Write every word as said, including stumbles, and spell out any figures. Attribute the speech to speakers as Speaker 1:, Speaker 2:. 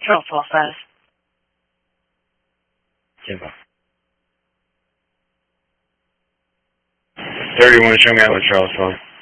Speaker 1: Charles twelve five.
Speaker 2: Simple. thirty-one, show me out with Charles twelve.